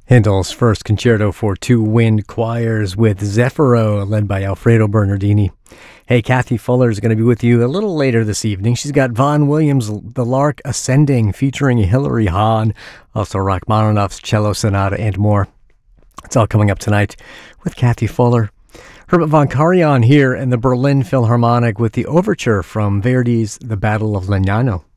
Handel's first concerto for two wind choirs with Zeffiro, led by Alfredo Bernardini. Hey, Kathy Fuller is going to be with you a little later this evening. She's got Vaughan Williams' The Lark Ascending, featuring Hilary Hahn, also Rachmaninoff's Cello Sonata, and more. It's all coming up tonight with Kathy Fuller. Herbert von Karajan here in the Berlin Philharmonic with the overture from Verdi's The Battle of Legnano.